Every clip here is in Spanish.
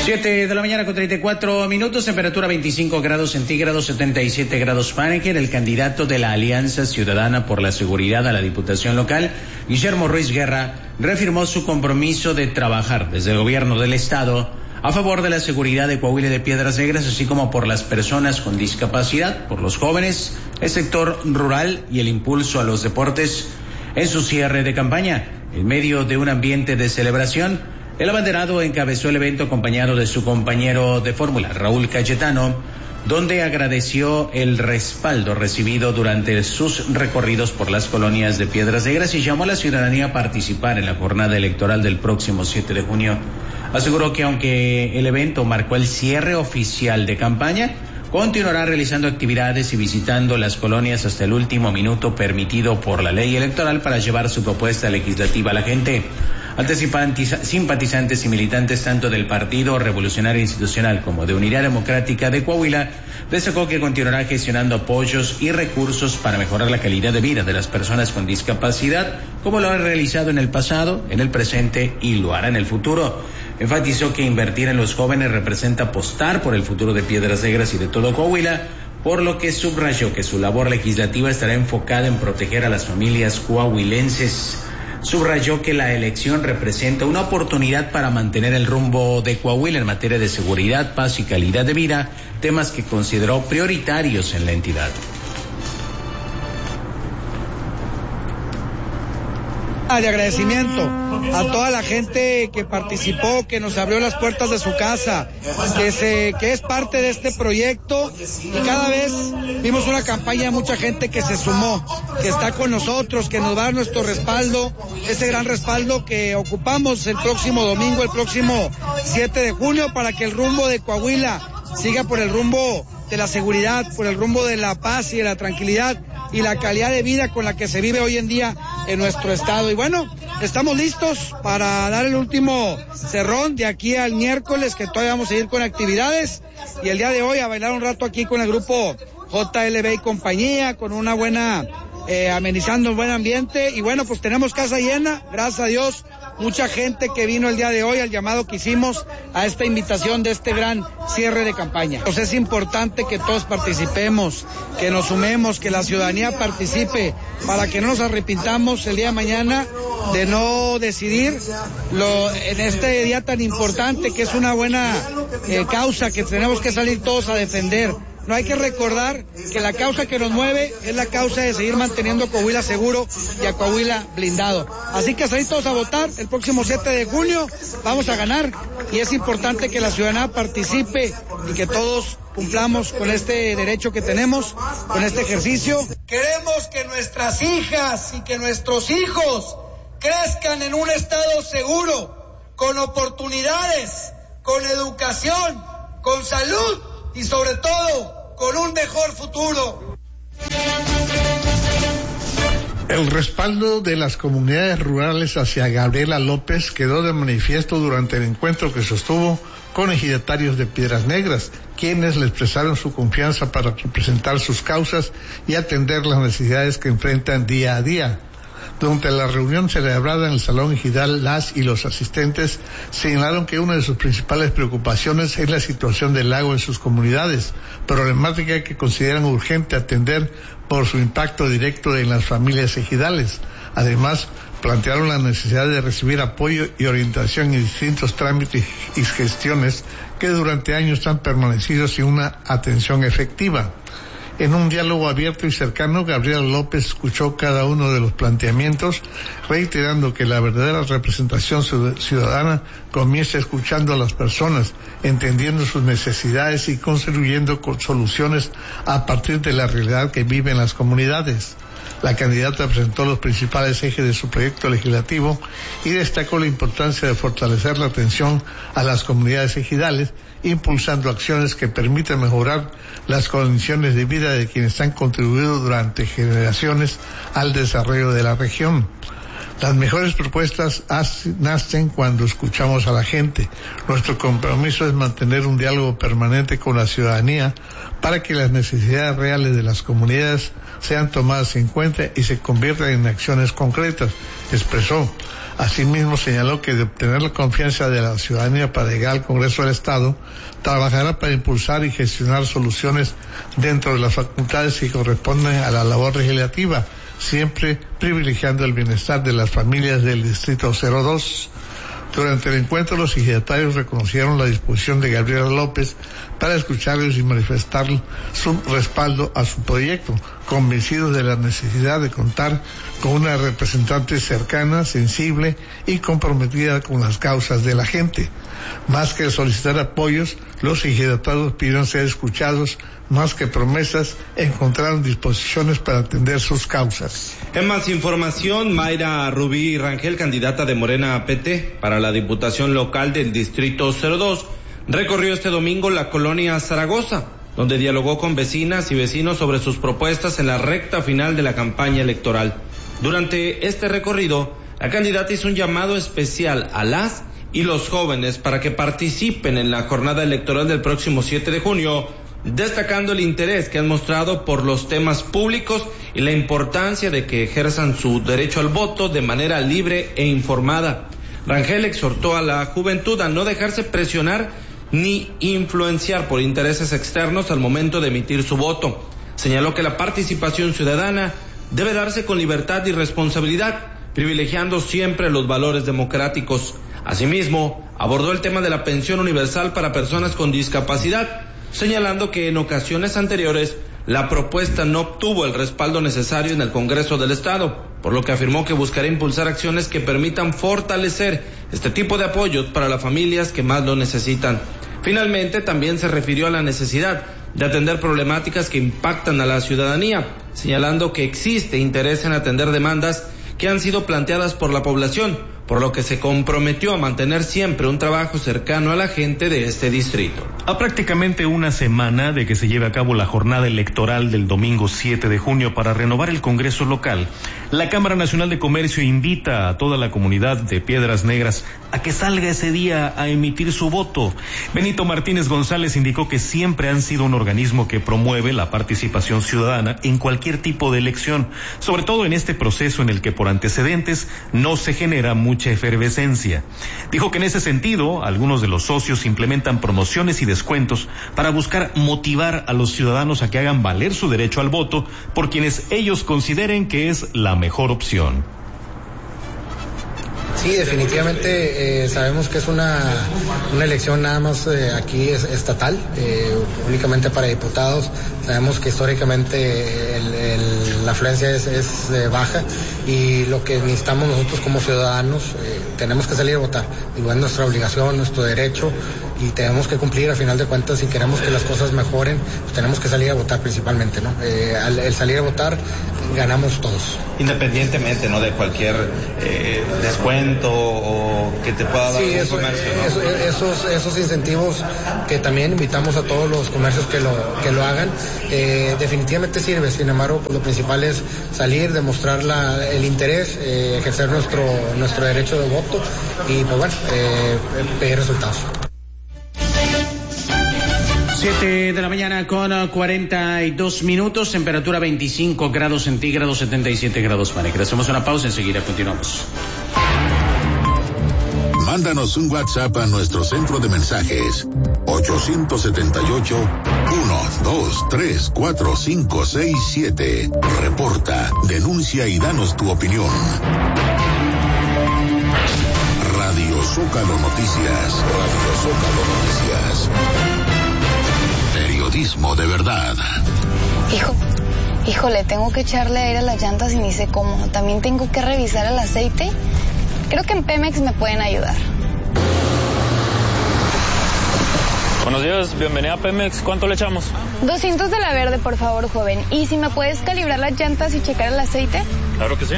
7 de la mañana con 34 minutos, temperatura 25 grados centígrados, 77 grados Fahrenheit. El candidato de la Alianza Ciudadana por la Seguridad a la Diputación Local, Guillermo Ruiz Guerra, reafirmó su compromiso de trabajar desde el gobierno del Estado a favor de la seguridad de Coahuila y de Piedras Negras, así como por las personas con discapacidad, por los jóvenes, el sector rural y el impulso a los deportes. En su cierre de campaña, en medio de un ambiente de celebración, el abanderado encabezó el evento acompañado de su compañero de fórmula, Raúl Cayetano, donde agradeció el respaldo recibido durante sus recorridos por las colonias de Piedras Negras y llamó a la ciudadanía a participar en la jornada electoral del próximo 7 de junio. Aseguró que aunque el evento marcó el cierre oficial de campaña, continuará realizando actividades y visitando las colonias hasta el último minuto permitido por la ley electoral para llevar su propuesta legislativa a la gente. Ante simpatizantes y militantes tanto del Partido Revolucionario Institucional como de Unidad Democrática de Coahuila, destacó que continuará gestionando apoyos y recursos para mejorar la calidad de vida de las personas con discapacidad, como lo ha realizado en el pasado, en el presente y lo hará en el futuro. Enfatizó que invertir en los jóvenes representa apostar por el futuro de Piedras Negras y de todo Coahuila, por lo que subrayó que su labor legislativa estará enfocada en proteger a las familias coahuilenses. Subrayó que la elección representa una oportunidad para mantener el rumbo de Coahuila en materia de seguridad, paz y calidad de vida, temas que consideró prioritarios en la entidad. De agradecimiento a toda la gente que participó, que nos abrió las puertas de su casa, que es parte de este proyecto, y cada vez vimos una campaña de mucha gente que se sumó, que está con nosotros, que nos va a dar nuestro respaldo, ese gran respaldo que ocupamos el próximo domingo, el próximo 7 de junio, para que el rumbo de Coahuila siga por el rumbo de la seguridad, por el rumbo de la paz y de la tranquilidad y la calidad de vida con la que se vive hoy en día en nuestro estado. Y bueno, estamos listos para dar el último cerrón de aquí al miércoles, que todavía vamos a seguir con actividades, y el día de hoy a bailar un rato aquí con el grupo JLB y compañía, con una buena, amenizando un buen ambiente. Y bueno, pues tenemos casa llena, gracias a Dios, mucha gente que vino el día de hoy al llamado que hicimos a esta invitación de este gran cierre de campaña. Pues es importante que todos participemos, que nos sumemos, que la ciudadanía participe, para que no nos arrepintamos el día de mañana de no decidir en este día tan importante, que es una buena causa que tenemos que salir todos a defender. No hay que recordar que la causa que nos mueve es la causa de seguir manteniendo a Coahuila seguro y a Coahuila blindado. Así que salir todos a votar el próximo 7 de junio, vamos a ganar, y es importante que la ciudadanía participe y que todos cumplamos con este derecho que tenemos, con este ejercicio. Queremos que nuestras hijas y que nuestros hijos crezcan en un estado seguro, con oportunidades, con educación, con salud y sobre todo con un mejor futuro. El respaldo de las comunidades rurales hacia Gabriela López quedó de manifiesto durante el encuentro que sostuvo con ejidatarios de Piedras Negras, quienes le expresaron su confianza para representar sus causas y atender las necesidades que enfrentan día a día. Durante la reunión celebrada en el Salón Ejidal, las y los asistentes señalaron que una de sus principales preocupaciones es la situación del lago en sus comunidades, problemática que consideran urgente atender por su impacto directo en las familias ejidales. Además, plantearon la necesidad de recibir apoyo y orientación en distintos trámites y gestiones que durante años han permanecido sin una atención efectiva. En un diálogo abierto y cercano, Gabriela López escuchó cada uno de los planteamientos, reiterando que la verdadera representación ciudadana comienza escuchando a las personas, entendiendo sus necesidades y construyendo soluciones a partir de la realidad que viven las comunidades. La candidata presentó los principales ejes de su proyecto legislativo y destacó la importancia de fortalecer la atención a las comunidades ejidales, impulsando acciones que permitan mejorar las condiciones de vida de quienes han contribuido durante generaciones al desarrollo de la región. Las mejores propuestas nacen cuando escuchamos a la gente. Nuestro compromiso es mantener un diálogo permanente con la ciudadanía para que las necesidades reales de las comunidades sean tomadas en cuenta y se conviertan en acciones concretas, expresó. Asimismo, señaló que de obtener la confianza de la ciudadanía para llegar al Congreso del Estado, trabajará para impulsar y gestionar soluciones dentro de las facultades que corresponden a la labor legislativa, siempre privilegiando el bienestar de las familias del Distrito 02. Durante el encuentro, los ejidatarios reconocieron la disposición de Gabriela López para escucharlos y manifestar su respaldo a su proyecto, convencidos de la necesidad de contar con una representante cercana, sensible y comprometida con las causas de la gente. Más que solicitar apoyos, los ejidatarios pidieron ser escuchados. Más que promesas, encontraron disposiciones para atender sus causas. En más información, Mayra Rubí Rangel, candidata de Morena a PT para la Diputación Local del Distrito 02, recorrió este domingo la colonia Zaragoza, donde dialogó con vecinas y vecinos sobre sus propuestas en la recta final de la campaña electoral. Durante este recorrido, la candidata hizo un llamado especial a las y los jóvenes para que participen en la jornada electoral del próximo 7 de junio, destacando el interés que han mostrado por los temas públicos y la importancia de que ejerzan su derecho al voto de manera libre e informada. Rangel exhortó a la juventud a no dejarse presionar ni influenciar por intereses externos al momento de emitir su voto. Señaló que la participación ciudadana debe darse con libertad y responsabilidad, privilegiando siempre los valores democráticos. Asimismo, abordó el tema de la pensión universal para personas con discapacidad, señalando que en ocasiones anteriores la propuesta no obtuvo el respaldo necesario en el Congreso del Estado, por lo que afirmó que buscará impulsar acciones que permitan fortalecer este tipo de apoyos para las familias que más lo necesitan. Finalmente, también se refirió a la necesidad de atender problemáticas que impactan a la ciudadanía, señalando que existe interés en atender demandas que han sido planteadas por la población, por lo que se comprometió a mantener siempre un trabajo cercano a la gente de este distrito. A prácticamente una semana de que se lleve a cabo la jornada electoral del domingo 7 de junio para renovar el Congreso local, la Cámara Nacional de Comercio invita a toda la comunidad de Piedras Negras a que salga ese día a emitir su voto. Benito Martínez González indicó que siempre han sido un organismo que promueve la participación ciudadana en cualquier tipo de elección, sobre todo en este proceso en el que por antecedentes no se genera mucha efervescencia. Dijo que en ese sentido, algunos de los socios implementan promociones y descuentos para buscar motivar a los ciudadanos a que hagan valer su derecho al voto por quienes ellos consideren que es la mejor opción. Sí, definitivamente sabemos que es una elección nada más aquí es estatal, únicamente para diputados. Sabemos que históricamente la afluencia es baja y lo que necesitamos nosotros como ciudadanos, tenemos que salir a votar. Digo, es nuestra obligación, nuestro derecho y tenemos que cumplir. A final de cuentas, si queremos que las cosas mejoren, pues tenemos que salir a votar principalmente, ¿no? Al salir a votar ganamos todos. Independientemente, ¿no?, de cualquier descuento o que te pueda dar un comercio, ¿no? Esos incentivos que también invitamos a todos los comercios que lo hagan, definitivamente sirve. Sin embargo, pues lo principal es salir, demostrar el interés, ejercer nuestro derecho de voto y pues bueno, pedir resultados. 7 de la mañana con 42 minutos, temperatura 25 grados centígrados, 77 grados Fahrenheit. Hacemos una pausa, enseguida continuamos. Mándanos un WhatsApp a nuestro centro de mensajes 878-123-4567. Reporta, denuncia y danos tu opinión. Radio Zócalo Noticias. Radio Zócalo Noticias. Periodismo de verdad. Híjole, tengo que echarle aire a las llantas y ni sé cómo. También tengo que revisar el aceite. Creo que en Pemex me pueden ayudar. Buenos días, bienvenida a Pemex. ¿Cuánto le echamos? 200 de la verde, por favor, joven. ¿Y si me puedes calibrar las llantas y checar el aceite? Claro que sí.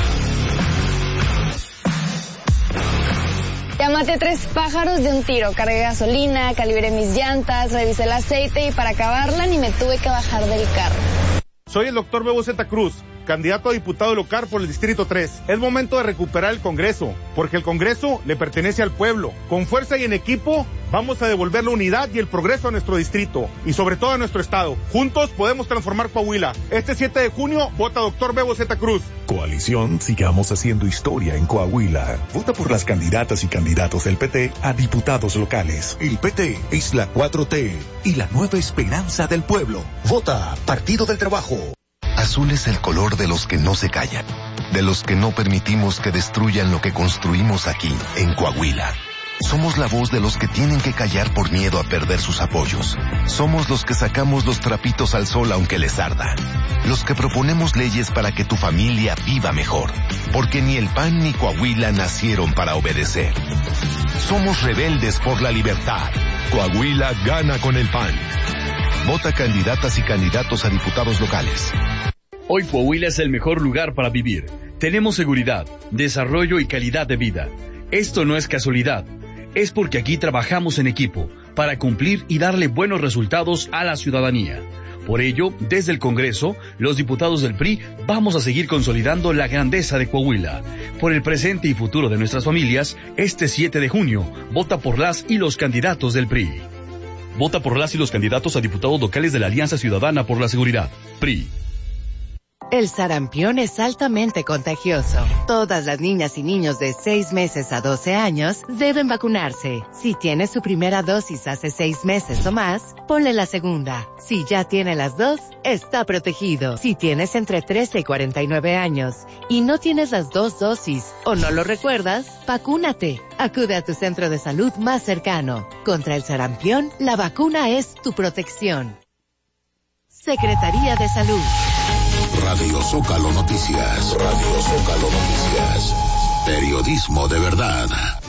Ya maté 3 pájaros de un tiro. Cargué gasolina, calibré mis llantas, revisé el aceite y para acabarla ni me tuve que bajar del carro. Soy el doctor Bebo Zeta Cruz. candidato a diputado local por el Distrito 3. Es momento de recuperar el Congreso, porque el Congreso le pertenece al pueblo. Con fuerza y en equipo, vamos a devolver la unidad y el progreso a nuestro distrito, y sobre todo a nuestro estado. Juntos podemos transformar Coahuila. Este 7 de junio, vota Dr. Bebo Zeta Cruz. Coalición, sigamos haciendo historia en Coahuila. Vota por las candidatas y candidatos del PT a diputados locales. El PT es la 4T y la nueva esperanza del pueblo. Vota Partido del Trabajo. Azul es el color de los que no se callan, de los que no permitimos que destruyan lo que construimos aquí, en Coahuila. Somos la voz de los que tienen que callar por miedo a perder sus apoyos. Somos los que sacamos los trapitos al sol aunque les arda. Los que proponemos leyes para que tu familia viva mejor. Porque ni el PAN ni Coahuila nacieron para obedecer. Somos rebeldes por la libertad. Coahuila gana con el PAN. Vota candidatas y candidatos a diputados locales. Hoy Coahuila es el mejor lugar para vivir. Tenemos seguridad, desarrollo y calidad de vida. Esto no es casualidad. Es porque aquí trabajamos en equipo para cumplir y darle buenos resultados a la ciudadanía. Por ello, desde el Congreso, los diputados del PRI vamos a seguir consolidando la grandeza de Coahuila. Por el presente y futuro de nuestras familias, este 7 de junio, vota por las y los candidatos del PRI. Vota por las y los candidatos a diputados locales de la Alianza Ciudadana por la Seguridad, PRI. El sarampión es altamente contagioso. Todas las niñas y niños de 6 meses a 12 años deben vacunarse. Si tiene su primera dosis hace 6 meses o más, ponle la segunda. Si ya tiene las 2, está protegido. Si tienes entre 13 y 49 años y no tienes las 2 dosis o no lo recuerdas, vacúnate. Acude a tu centro de salud más cercano. Contra el sarampión, la vacuna es tu protección. Secretaría de Salud. Radio Zócalo Noticias. Radio Zócalo Noticias. Periodismo de verdad.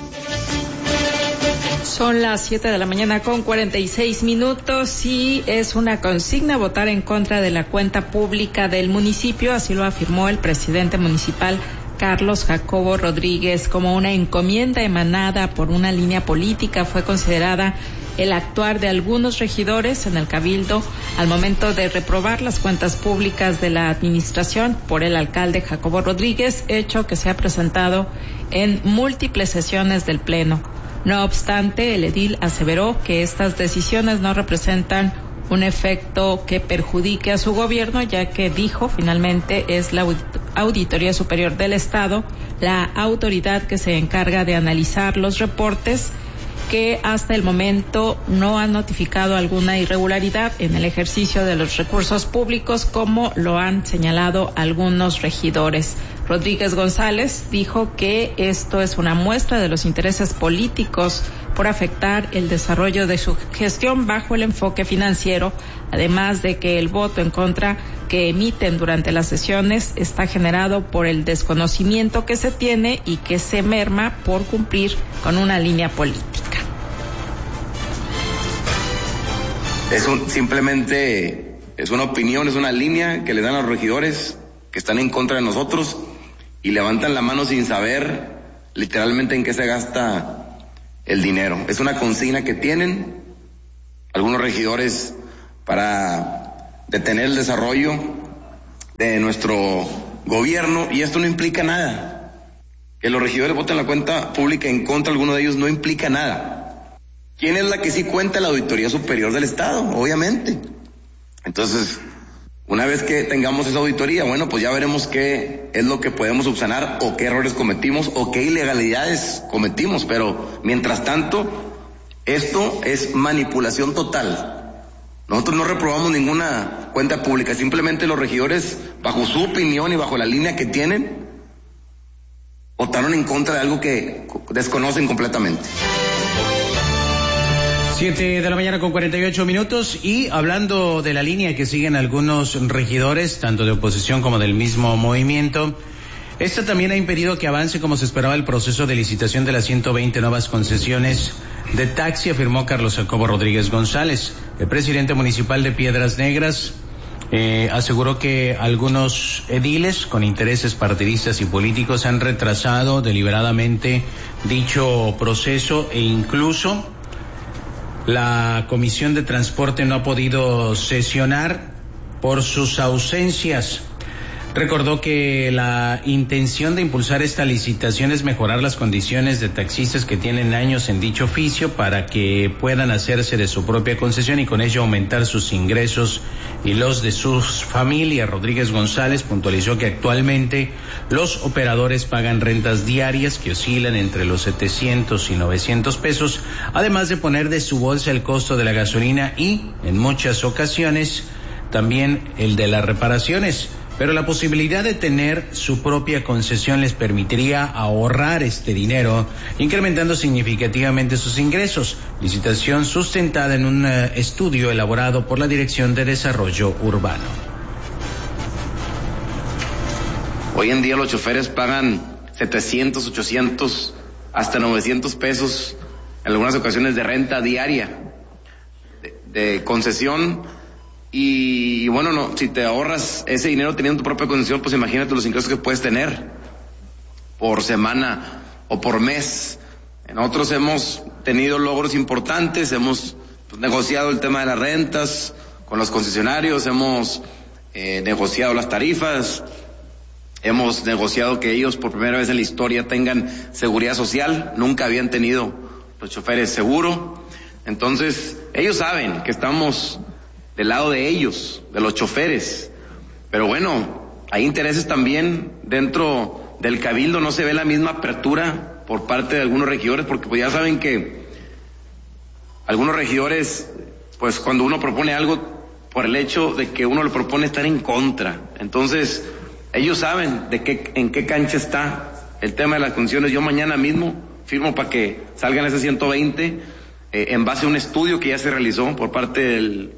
Son las 7 de la mañana con 46 minutos y es una consigna votar en contra de la cuenta pública del municipio, así lo afirmó el presidente municipal Carlos Jacobo Rodríguez. Como una encomienda emanada por una línea política, fue considerada el actuar de algunos regidores en el Cabildo al momento de reprobar las cuentas públicas de la administración por el alcalde Jacobo Rodríguez, hecho que se ha presentado en múltiples sesiones del Pleno. No obstante, el edil aseveró que estas decisiones no representan un efecto que perjudique a su gobierno, ya que dijo finalmente es la Auditoría Superior del Estado la autoridad que se encarga de analizar los reportes, que hasta el momento no han notificado alguna irregularidad en el ejercicio de los recursos públicos, como lo han señalado algunos regidores. Rodríguez González dijo que esto es una muestra de los intereses políticos por afectar el desarrollo de su gestión bajo el enfoque financiero, además de que el voto en contra que emiten durante las sesiones está generado por el desconocimiento que se tiene y que se merma por cumplir con una línea política. Simplemente es una opinión, es una línea que le dan a los regidores que están en contra de nosotros y levantan la mano sin saber literalmente en qué se gasta el dinero. Es una consigna que tienen algunos regidores para detener el desarrollo de nuestro gobierno, y esto no implica nada. Que los regidores voten la cuenta pública en contra de alguno de ellos no implica nada. ¿Quién es la que sí cuenta? La Auditoría Superior del Estado, obviamente. Entonces, una vez que tengamos esa auditoría, bueno, pues ya veremos qué es lo que podemos subsanar o qué errores cometimos o qué ilegalidades cometimos. Pero, mientras tanto, esto es manipulación total. Nosotros no reprobamos ninguna cuenta pública, simplemente los regidores, bajo su opinión y bajo la línea que tienen, votaron en contra de algo que desconocen completamente. 7 de la mañana con 48 minutos, y hablando de la línea que siguen algunos regidores, tanto de oposición como del mismo movimiento, esta también ha impedido que avance como se esperaba el proceso de licitación de las 120 nuevas concesiones de taxi, afirmó Carlos Jacobo Rodríguez González. El presidente municipal de Piedras Negras aseguró que algunos ediles con intereses partidistas y políticos han retrasado deliberadamente dicho proceso, e incluso la Comisión de Transporte no ha podido sesionar por sus ausencias. Recordó que la intención de impulsar esta licitación es mejorar las condiciones de taxistas que tienen años en dicho oficio para que puedan hacerse de su propia concesión y con ello aumentar sus ingresos y los de sus familias. Rodríguez González puntualizó que actualmente los operadores pagan rentas diarias que oscilan entre los 700 y 900 pesos, además de poner de su bolsa el costo de la gasolina y, en muchas ocasiones, también el de las reparaciones. Pero la posibilidad de tener su propia concesión les permitiría ahorrar este dinero, incrementando significativamente sus ingresos. Licitación sustentada en un estudio elaborado por la Dirección de Desarrollo Urbano. Hoy en día los choferes pagan 700, 800, hasta 900 pesos, en algunas ocasiones de renta diaria, de concesión. Y bueno, no, si te ahorras ese dinero teniendo tu propia concesión, pues imagínate los ingresos que puedes tener por semana o por mes. Nosotros hemos tenido logros importantes, hemos negociado el tema de las rentas con los concesionarios, hemos negociado las tarifas, hemos negociado que ellos por primera vez en la historia tengan seguridad social, nunca habían tenido los choferes seguro. Entonces, ellos saben que estamos del lado de ellos, de los choferes. Pero bueno, hay intereses también dentro del cabildo, no se ve la misma apertura por parte de algunos regidores, porque pues ya saben que algunos regidores, pues cuando uno propone algo, por el hecho de que uno lo propone, están en contra. Entonces, ellos saben en qué cancha está el tema de las condiciones. Yo mañana mismo firmo para que salgan ese 120, en base a un estudio que ya se realizó por parte de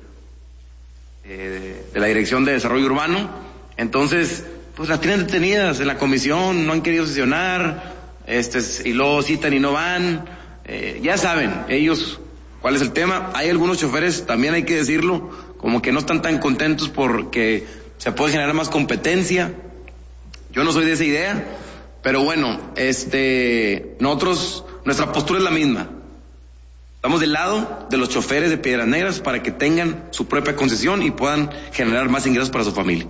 la Dirección de Desarrollo Urbano. Entonces, pues las tienen detenidas en la comisión, no han querido sesionar, y luego citan y no van. Ya saben ellos cuál es el tema. Hay algunos choferes, también hay que decirlo, como que no están tan contentos porque se puede generar más competencia. Yo no soy de esa idea, pero bueno, nosotros, nuestra postura es la misma. Estamos del lado de los choferes de Piedras Negras para que tengan su propia concesión y puedan generar más ingresos para su familia.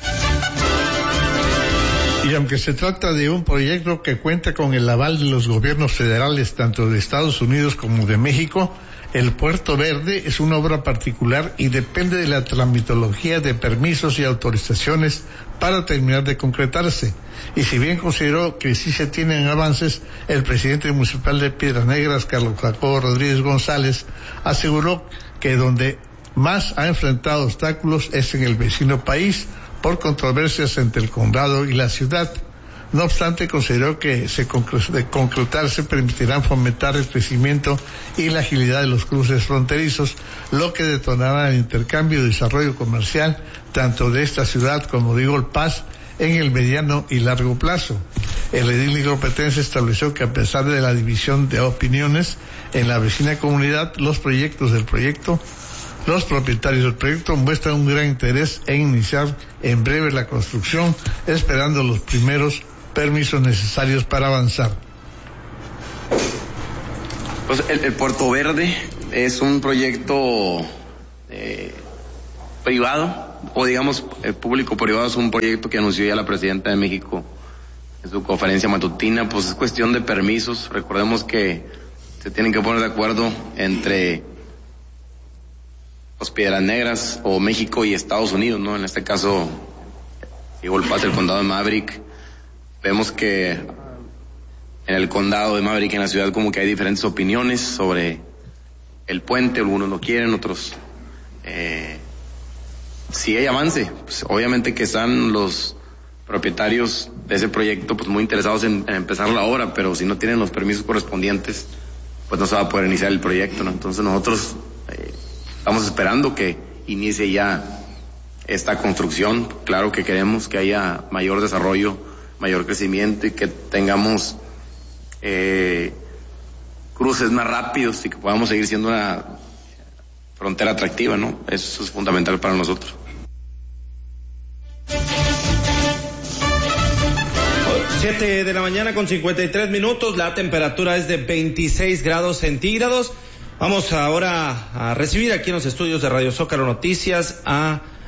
Y aunque se trata de un proyecto que cuenta con el aval de los gobiernos federales tanto de Estados Unidos como de México, el Puerto Verde es una obra particular y depende de la tramitología de permisos y autorizaciones para terminar de concretarse. Y si bien consideró que sí se tienen avances, el presidente municipal de Piedras Negras, Carlos Jacobo Rodríguez González, aseguró que donde más ha enfrentado obstáculos es en el vecino país por controversias entre el condado y la ciudad. No obstante, consideró que de concretarse permitirán fomentar el crecimiento y la agilidad de los cruces fronterizos, lo que detonará el intercambio y desarrollo comercial tanto de esta ciudad como de Eagle Pass en el mediano y largo plazo. El edil nigropetense estableció que a pesar de la división de opiniones en la vecina comunidad, los propietarios del proyecto muestran un gran interés en iniciar en breve la construcción, esperando los primeros permisos necesarios para avanzar. Pues el Puerto Verde es un proyecto privado, o digamos público-privado, es un proyecto que anunció ya la presidenta de México en su conferencia matutina. Pues es cuestión de permisos. Recordemos que se tienen que poner de acuerdo entre los Piedras Negras o México y Estados Unidos, ¿no? En este caso, Eagle Pass, el condado de Maverick. Vemos que en el condado de Maverick, en la ciudad, como que hay diferentes opiniones sobre el puente. Algunos lo quieren, otros si hay avance, pues obviamente que están los propietarios de ese proyecto pues muy interesados en empezar la obra, pero si no tienen los permisos correspondientes, pues no se va a poder iniciar el proyecto, ¿no? Entonces nosotros estamos esperando que inicie ya esta construcción. Claro que queremos que haya mayor desarrollo, mayor crecimiento y que tengamos cruces más rápidos y que podamos seguir siendo una frontera atractiva, ¿no? Eso es fundamental para nosotros. Siete de la mañana con 53 minutos, la temperatura es de 26 grados centígrados. Vamos ahora a recibir aquí en los estudios de Radio Zócalo Noticias a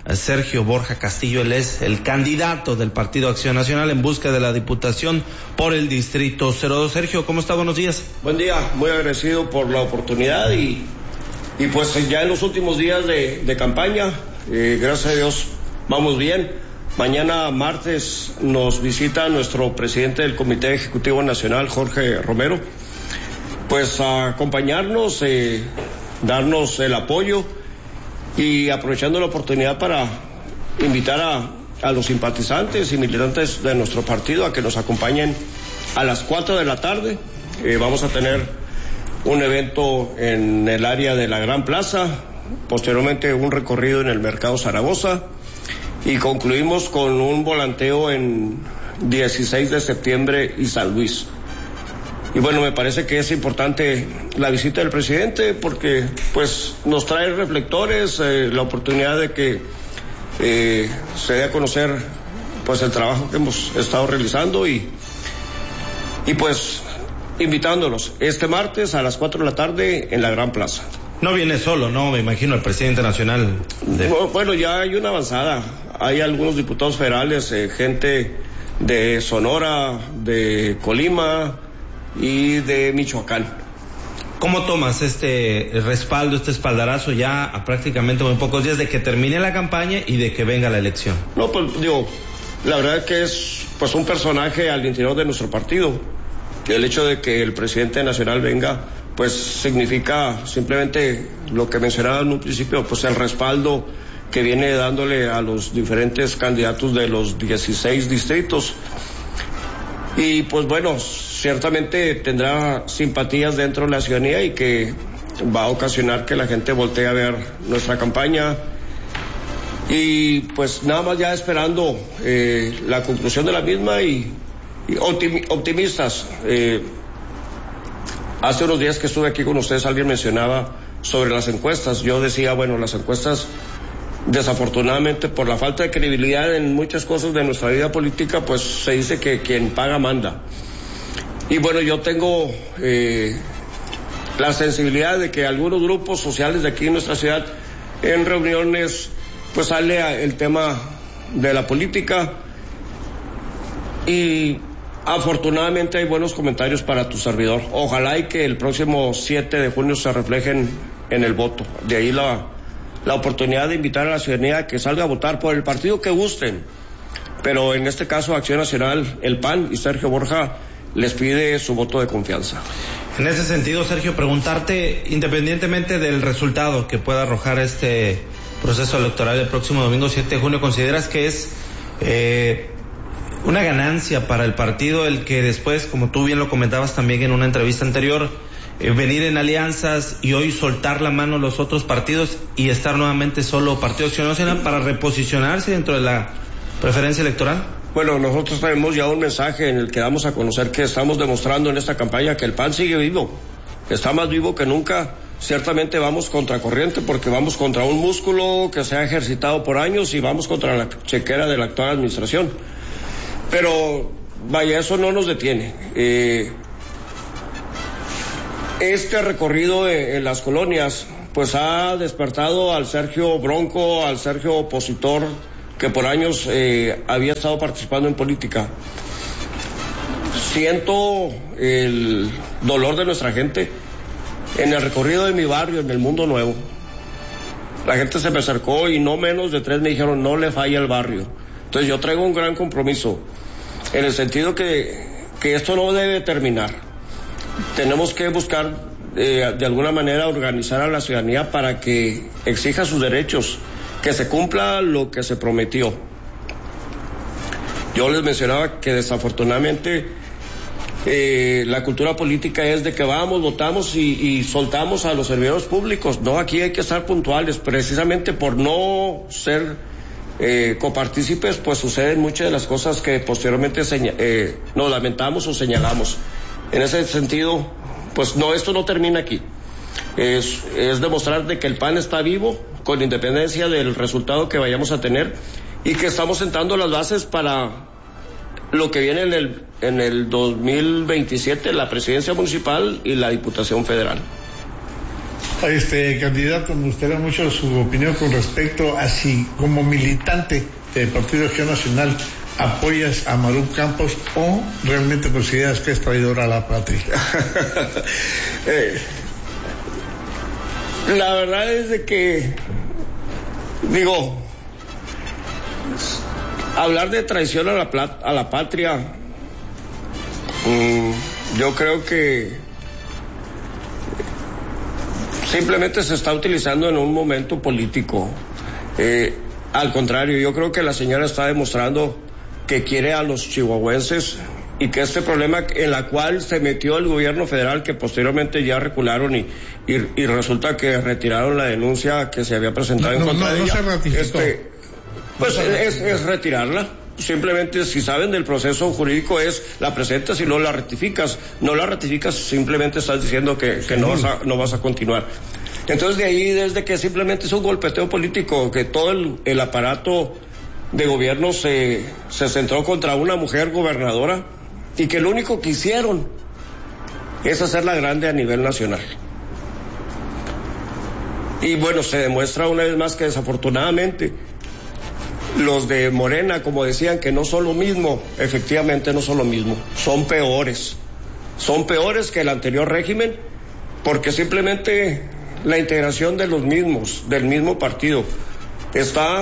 Sergio Borja Castillo. Él es el candidato del Partido Acción Nacional en busca de la diputación por el Distrito 02. Sergio, ¿cómo está? Buenos días. Buen día, muy agradecido por la oportunidad y pues ya en los últimos días de campaña, gracias a Dios, vamos bien. Mañana martes nos visita nuestro presidente del Comité Ejecutivo Nacional, Jorge Romero, pues a acompañarnos, darnos el apoyo y aprovechando la oportunidad para invitar a los simpatizantes y militantes de nuestro partido a que nos acompañen a las 4 de la tarde. Vamos a tener un evento en el área de la Gran Plaza, posteriormente un recorrido en el Mercado Zaragoza y concluimos con un volanteo en 16 de septiembre y San Luis. Y bueno, me parece que es importante la visita del presidente porque pues nos trae reflectores, la oportunidad de que se dé a conocer pues el trabajo que hemos estado realizando y pues invitándolos este martes a las 4 de la tarde en la Gran Plaza. No viene solo, ¿no? Me imagino el presidente nacional. Bueno, ya hay una avanzada. Hay algunos diputados federales, gente de Sonora, de Colima y de Michoacán. ¿Cómo tomas este respaldo, este espaldarazo ya a prácticamente muy pocos días de que termine la campaña y de que venga la elección? No, pues digo, la verdad es que es pues un personaje al interior de nuestro partido. El hecho de que el presidente nacional venga, pues significa simplemente lo que mencionaba en un principio, pues el respaldo que viene dándole a los diferentes candidatos de los 16 distritos. Y pues bueno, ciertamente tendrá simpatías dentro de la ciudadanía y que va a ocasionar que la gente voltee a ver nuestra campaña. Y pues nada más ya esperando la conclusión de la misma y optimistas. Hace unos días que estuve aquí con ustedes alguien mencionaba sobre las encuestas. Yo decía, bueno, las encuestas desafortunadamente por la falta de credibilidad en muchas cosas de nuestra vida política, pues se dice que quien paga manda. Y bueno, yo tengo la sensibilidad de que algunos grupos sociales de aquí en nuestra ciudad en reuniones pues sale el tema de la política y afortunadamente hay buenos comentarios para tu servidor. Ojalá y que el próximo 7 de junio se reflejen en el voto. De ahí la oportunidad de invitar a la ciudadanía a que salga a votar por el partido que gusten. Pero en este caso Acción Nacional, el PAN y Sergio Borja les pide su voto de confianza. En ese sentido, Sergio, preguntarte, independientemente del resultado que pueda arrojar este proceso electoral el próximo domingo 7 de junio, ¿consideras que es una ganancia para el partido el que después, como tú bien lo comentabas también en una entrevista anterior, venir en alianzas y hoy soltar la mano a los otros partidos y estar nuevamente solo Partido Acción Nacional para reposicionarse dentro de la preferencia electoral? Bueno, nosotros tenemos ya un mensaje en el que damos a conocer que estamos demostrando en esta campaña que el PAN sigue vivo, está más vivo que nunca. Ciertamente vamos contracorriente porque vamos contra un músculo que se ha ejercitado por años y vamos contra la chequera de la actual administración. Pero vaya, eso no nos detiene. Este recorrido en las colonias pues ha despertado al Sergio Bronco, al Sergio opositor que por años había estado participando en política. Siento el dolor de nuestra gente. En el recorrido de mi barrio, en el Mundo Nuevo, la gente se me acercó y no menos de 3 me dijeron no le falla el barrio. Entonces yo traigo un gran compromiso en el sentido que esto no debe terminar. Tenemos que buscar de alguna manera organizar a la ciudadanía para que exija sus derechos, que se cumpla lo que se prometió. Yo les mencionaba que desafortunadamente la cultura política es de que vamos, votamos y soltamos a los servidores públicos. No, aquí hay que estar puntuales, precisamente por no ser copartícipes, pues suceden muchas de las cosas que posteriormente nos lamentamos o señalamos. En ese sentido, pues no, esto no termina aquí. Es demostrar de que el PAN está vivo, con independencia del resultado que vayamos a tener, y que estamos sentando las bases para lo que viene en el 2027, la presidencia municipal y la diputación federal. Candidato, me gustaría mucho su opinión con respecto a si como militante del Partido Acción Nacional apoyas a Maru Campos o realmente consideras que es traidora a la patria. La verdad es de que, hablar de traición a la patria, yo creo que simplemente se está utilizando en un momento político. Al contrario, yo creo que la señora está demostrando que quiere a los chihuahuenses y que este problema en la cual se metió el gobierno federal, que posteriormente ya recularon y resulta que retiraron la denuncia que se había presentado en contra de ella. Se ratificó. Es retirarla. Simplemente, si saben del proceso jurídico, es la presentas y no la ratificas. No la ratificas, simplemente estás diciendo que no vas a continuar. Entonces, de ahí, desde que simplemente es un golpeteo político, que todo el aparato de gobierno se centró contra una mujer gobernadora y que lo único que hicieron es hacerla grande a nivel nacional. Y bueno, se demuestra una vez más que desafortunadamente los de Morena, como decían, que no son lo mismo, efectivamente no son lo mismo, son peores que el anterior régimen, porque simplemente la integración de los mismos, del mismo partido, está,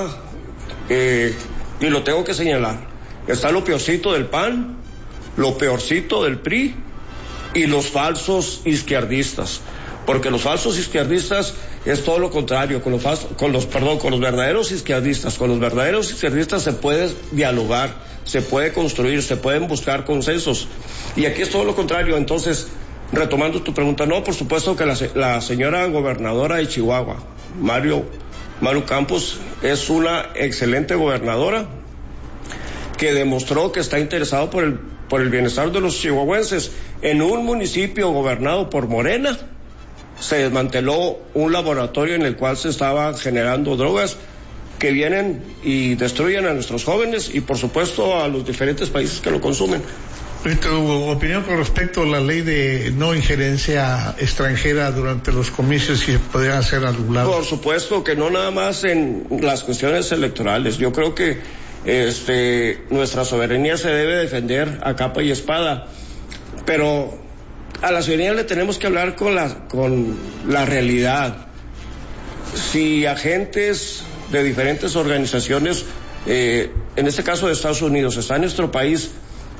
y lo tengo que señalar, está lo peorcito del PAN, lo peorcito del PRI y los falsos izquierdistas, porque los falsos izquierdistas es todo lo contrario, con los verdaderos izquierdistas. Con los verdaderos izquierdistas se puede dialogar, se puede construir, se pueden buscar consensos. Y aquí es todo lo contrario. Entonces, retomando tu pregunta, no, por supuesto que la señora gobernadora de Chihuahua, Maru Campos, es una excelente gobernadora que demostró que está interesado por el bienestar de los chihuahuenses. En un municipio gobernado por Morena, se desmanteló un laboratorio en el cual se estaban generando drogas que vienen y destruyen a nuestros jóvenes y por supuesto a los diferentes países que lo consumen. ¿Tu opinión con respecto a la ley de no injerencia extranjera durante los comicios, si podrían ser anulados? Por supuesto que no nada más en las cuestiones electorales. Yo creo que nuestra soberanía se debe defender a capa y espada, pero a la ciudadanía le tenemos que hablar con la realidad. Si agentes de diferentes organizaciones, en este caso de Estados Unidos, está en nuestro país,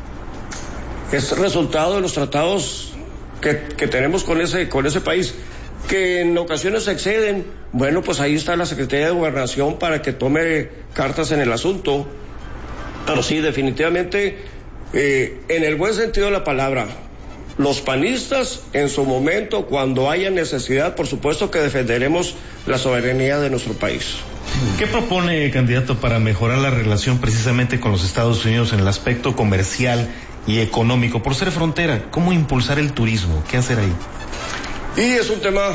es resultado de los tratados que tenemos con ese país, que en ocasiones se exceden. Bueno, pues ahí está la Secretaría de Gobernación para que tome cartas en el asunto. Pero sí, definitivamente, en el buen sentido de la palabra, los panistas, en su momento, cuando haya necesidad, por supuesto que defenderemos la soberanía de nuestro país. ¿Qué propone, candidato, para mejorar la relación precisamente con los Estados Unidos en el aspecto comercial y económico? Por ser frontera, ¿cómo impulsar el turismo? ¿Qué hacer ahí? Y es un tema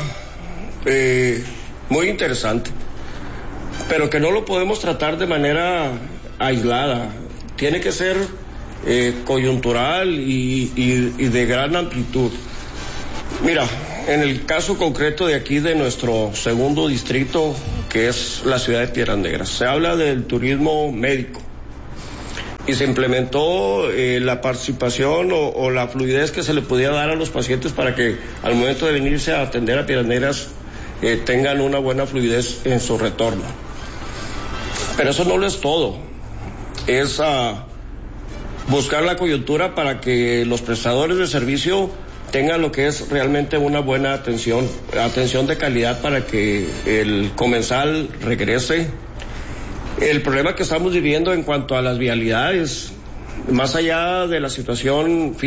muy interesante, pero que no lo podemos tratar de manera aislada. Tiene que ser coyuntural y de gran amplitud. Mira, en el caso concreto de aquí de nuestro segundo distrito, que es la ciudad de Piedras Negras, se habla del turismo médico y se implementó la participación o la fluidez que se le podía dar a los pacientes para que al momento de venirse a atender a Piedras Negras tengan una buena fluidez en su retorno. Pero eso no lo es todo, es buscar la coyuntura para que los prestadores de servicio tengan lo que es realmente una buena atención de calidad para que el comensal regrese. El problema que estamos viviendo en cuanto a las vialidades, más allá de la situación